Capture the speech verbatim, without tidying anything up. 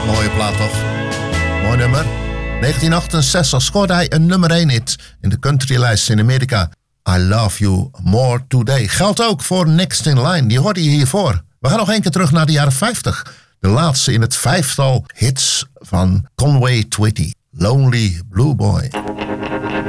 Mooie plaat toch? Mooi nummer. negentien achtenzestig scoorde hij een nummer één hit in de countrylijst in Amerika. I Love You More Today. Geldt ook voor Next in Line. Die hoorde je hiervoor. We gaan nog één keer terug naar de jaren vijftig. De laatste in het vijftal hits van Conway Twitty. Lonely Blue Boy.